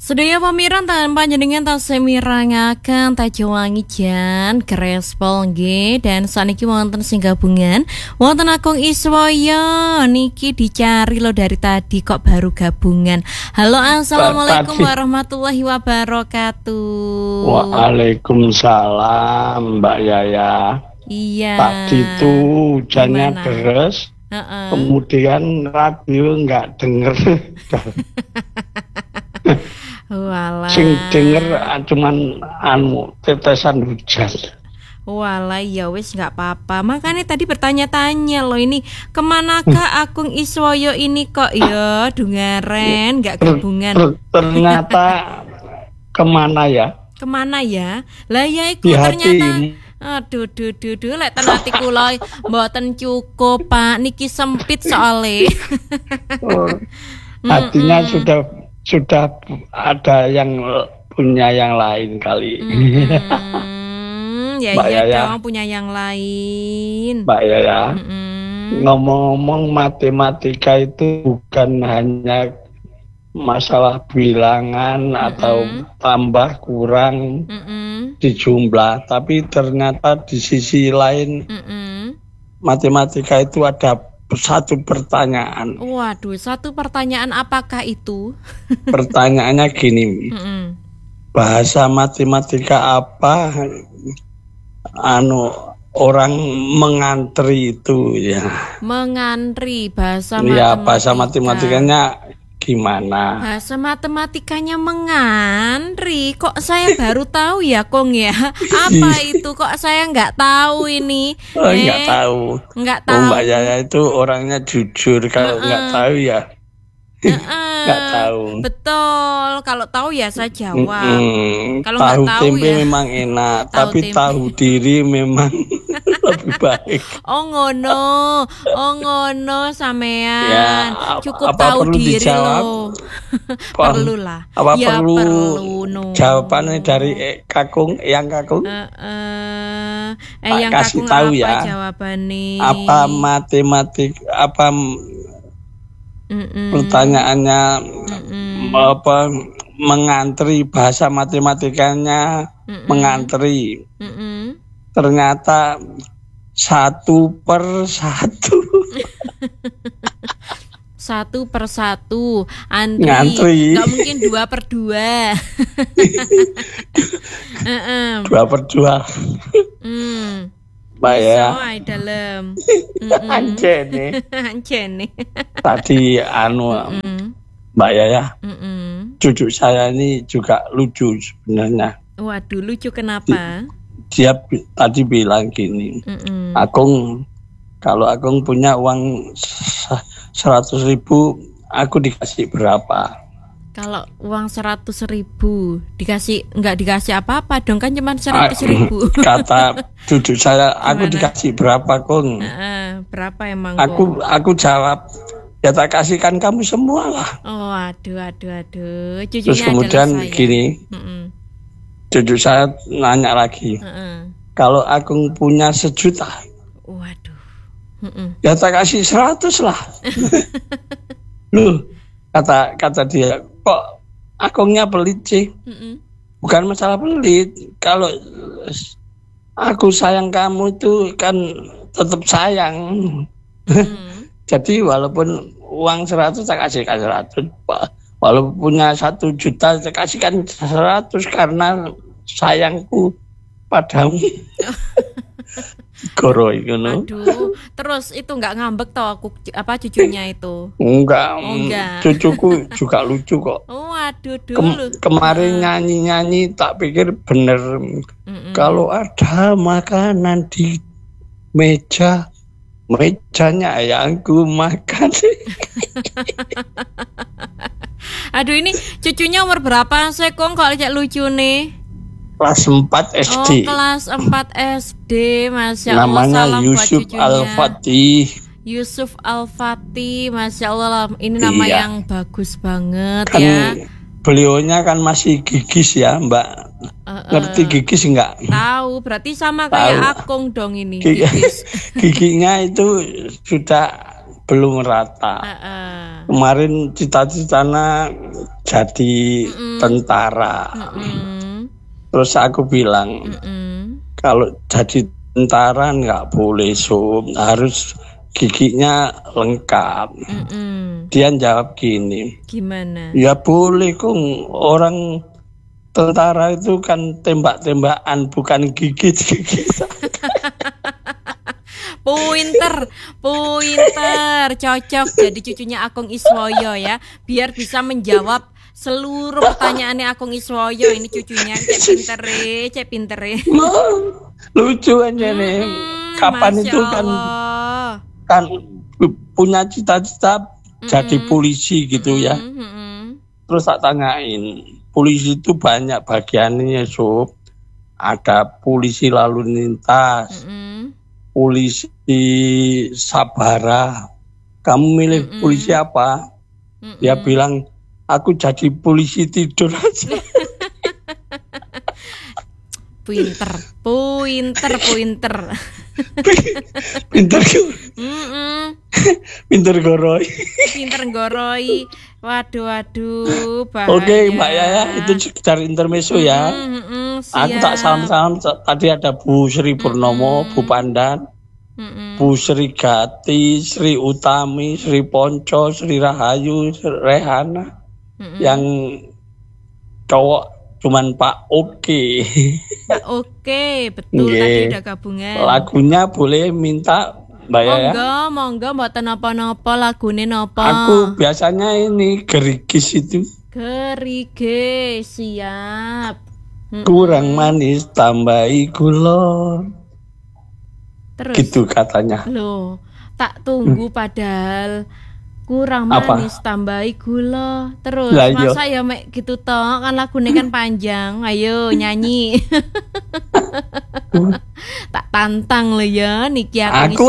Sedaya pamirang tanpa panjenengan tasih mirangaken Tajowangi Jan Grespol nggih dan saniki wonten sing gabungan wonten Agung Iswaya niki dicari lo dari tadi kok baru gabungan. Halo, assalamualaikum warahmatullahi wabarakatuh. Waalaikumsalam Mbak Yaya. Iya. Tadi itu hujannya deras. Kemudian radio nggak denger. Walah. Sing denger cuman tetesan hujan. Walah, ya wis nggak apa-apa. Makanya tadi bertanya-tanya loh, ini kemanakah Agung Iswoyo ini kok ya dungaren nggak gabungan? Ternyata kemana ya? Kemana ya? Lah ya iku ternyata. Aduh, lek tenati kula mboten cukup, Pak. Niki sempit soalnya. Artinya sudah ada yang punya yang lain kali. Ya Mbak iya Yaya. dong, punya yang lain. Mbak Yaya, ngomong-ngomong matematika itu bukan hanya masalah bilangan atau tambah kurang di jumlah, tapi ternyata di sisi lain matematika itu ada satu pertanyaan. Waduh, satu pertanyaan, apakah itu? Pertanyaannya gini, bahasa matematika apa orang mengantri itu ya? Mengantri, bahasa ya, bahasa matematikanya gimana? Bahasa matematikanya mengantri. Kok saya baru tahu ya, Kong ya? Apa itu? Kok saya nggak tahu ini? Nggak tahu. Nggak tahu. Mbak Yaya itu orangnya jujur. Kalau nggak tahu ya nggak tahu. Betul. Kalau tahu ya saya jawab. Kalau tahu nggak tahu tempe ya memang enak, tapi tahu diri memang lebih baik. Oh ngono sampean. Ya, cukup apa tahu perlu diri dijawab? loh. Perlu lah. Apa ya, perlu no. jawabannya dari Kakung? Yang kasih Kakung tahu apa ya. Jawabannya? Apa matematik? Apa pertanyaannya? Apa mengantri, bahasa matematikanya mengantri. Ternyata 1/1. 1/1 ngantri. Gak mungkin 2/2. 2/2. Mbak ya. Dalam. Anjene. Tadi Mbak Yaya. Cucu saya ini juga lucu sebenarnya. Waduh, lucu kenapa? Dia tadi bilang gini, Agung, kalau Agung punya uang 100.000, aku dikasih berapa? Kalau uang 100.000 nggak dikasih apa-apa dong, kan cuma 100.000. Kata cucu saya, aku dikasih berapa, Kung? Berapa emang? Aku jawab, ya tak kasihkan kamu semua lah. Oh, aduh. Cucunya terus kemudian gini, cucu saya nanya lagi, kalau Agung punya 1 juta, waduh, ya tak kasih 100 lah. Loh, kata dia, kok Agungnya pelit sih? Bukan masalah pelit, kalau aku sayang kamu itu kan tetap sayang. Jadi walaupun uang 100 tak kasih 100, walaupun punya 1 juta tak kasihkan 100 karena sayangku padamu. Goro itu no. Aduh, terus itu nggak ngambek tau cucunya itu? Enggak. Cucuku juga lucu kok. Oh, aduh dulu. Kemarin nyanyi tak pikir bener. Kalau ada makanan di mejanya ayangku makan. Aduh, ini cucunya umur berapa sih, Kong? Kalau cek lucu nih. Kelas 4 SD. Oh, kelas 4 SD, Masya Allah. Namanya Yusuf Al-Fatih. Yusuf Al-Fatih, Masya Allah. Ini nama yang bagus banget kan, ya. Beliaunya kan masih gigis ya, Mbak. Ngerti gigis enggak? Tahu, berarti sama kayak Akung dong ini. Giginya itu sudah belum rata. Kemarin cita-citanya jadi tentara. Terus aku bilang, kalau jadi tentara nggak boleh harus giginya lengkap. Dia jawab gini, gimana? Ya boleh kong, orang tentara itu kan tembak-tembakan bukan gigit-gigitan. Pointer, cocok jadi cucunya Agung Iswoyo ya, biar bisa menjawab seluruh pertanyaannya Agung Iswoyo. Ini cucunya cek pintere. Lucu aja nih. Kapan itu kan punya cita-cita jadi polisi gitu ya. Terus tak tanyain, polisi itu banyak bagiannya, Sob. Ada polisi lalu lintas, polisi sabara. Kamu milih polisi apa? Dia bilang, aku jadi polisi tidur aja. Pinter. Pinter goroi. Waduh, bahaya. Oke, Mbak Yaya, itu sekedar intermezzo ya. Aku tak salam-salam. Tadi ada Bu Sri Purnomo, Bu Pandan, Bu Sri Gati, Sri Utami, Sri Ponco, Sri Rahayu, Rehana. Yang cowok cuman Pak Oke. Oke, betul. Tadi udah gabungan. Lagunya boleh minta Mbak Yaya. Monggo mboten napa-napa, lagune napa? Aku biasanya ini gerigis itu. Gerigis, siap. Kurang manis tambahi gula. Terus gitu katanya. Loh, tak tunggu padahal kurang manis tambahi gula. Terus masa ya mek gitu toh, kan lagune kan panjang. Ayo nyanyi. Tak tantang lo ya niki aku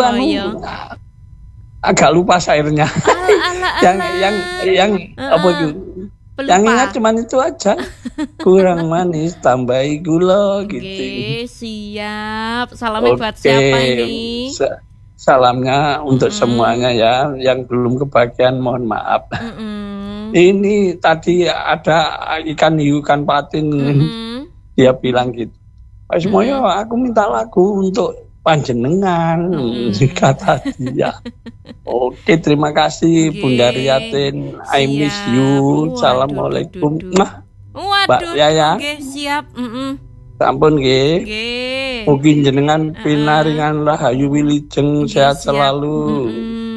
agak lupa syairnya. yang apa itu? Pelupa. Yang ingat cuman itu aja. Kurang manis tambahi gula gitu. Oke, siap. Salamnya buat siapa ini? Salamnya untuk semuanya ya, yang belum kebagian mohon maaf. Ini tadi ada ikan hiu ikan patin, dia bilang gitu. Pak Ismoyo, aku minta lagu untuk panjenengan, kata dia. Oke, terima kasih Bunda Riatin, I miss you, assalamualaikum. Mbak Yaya, siap. Sampun nggih. Mugi jenengan pinaringan rahayu wilujeng sehat selalu.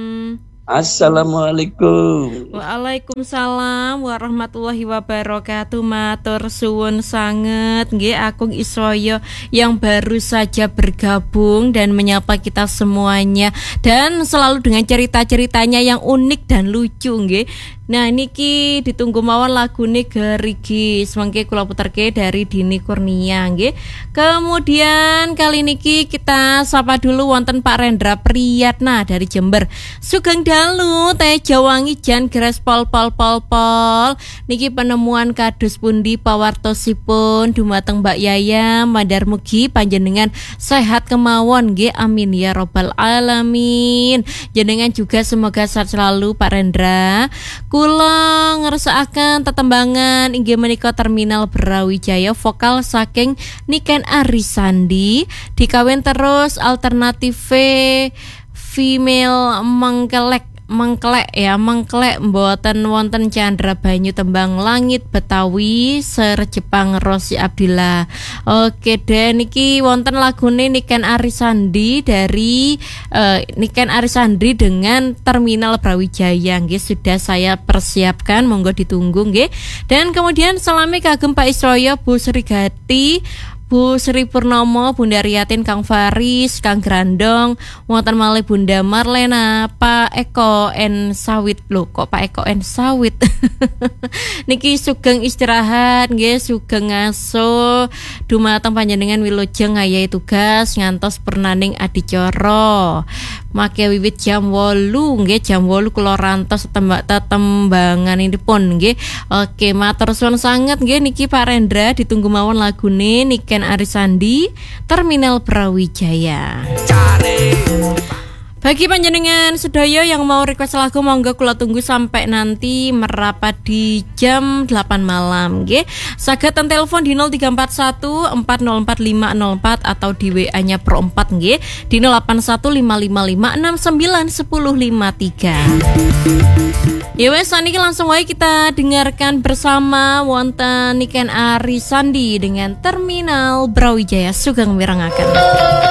Assalamualaikum. Waalaikumsalam warahmatullahi wabarakatuh. Matur suwun sanget nggih Agung Iswoyo yang baru saja bergabung dan menyapa kita semuanya, dan selalu dengan cerita-ceritanya yang unik dan lucu nggih. Nah niki ditunggu mawon lagune Gerigis mengke kula puterke dari Dini Kurnia nggih. Kemudian kali niki kita sapa dulu wonten Pak Rendra Priyatna dari Jember. Sugeng dalu teh Jawangi jan gres pol niki penemuan kados pundi pawartosipun dumateng Mbak Yaya, mandar mugi panjenengan sehat kemawon nggih, amin ya robbal alamin. Jenengan juga semoga sehat selalu Pak Rendra. Kula ngersakaken tetembangan inggih menika Terminal Brawijaya vokal saking Niken Arisandi, dikawin terus alternatif female mengklek mboten wonten Chandra Banyu tembang Langit Betawi ser Jepang Rosi Abdillah. Oke deh niki wonten lagune Niken Arisandi dari Niken Arisandi dengan Terminal Brawijaya nggih, sudah saya persiapkan, monggo ditunggu nggih. Dan kemudian salami kagem Pak Isroyo, Bu Sri Gati, Bu Sri Purnomo, Bunda Riatin, Kang Faris, Kang Grandong, wonten malih Bunda Marlena, Pak Eko en Sawit. Lho kok Pak Eko en Sawit. Niki sugeng istirahat nggih, sugeng ngaso dumateng panjenengan wilujeng ngayahi tugas ngantos pernaning adicara. Make wiwit jam 8 nggih, jam 8 kula rantos tetembanganipun nggih. Oke, matur suwun sanget nggih niki Pak Rendra, ditunggu mawon lagune Niken Arisandi Terminal Brawijaya. Bagi panjenengan sedaya yang mau request lagu monggo kula tunggu sampai nanti merapat di jam 8 malam nggih. Saged telepon di 0341 404504 atau di WA-nya Pro 4 nggih di 081556911053. Ya wes saniki langsung wae kita dengarkan bersama wonten Niken Arisandi dengan Terminal Brawijaya Sugeng mirengaken.